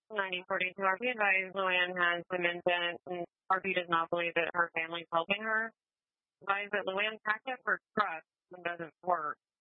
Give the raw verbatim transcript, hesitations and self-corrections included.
ninety forty-two R P advised Luann has women bent and R P does not believe that her family's helping her. Advised that Luann packed up her trust and doesn't work.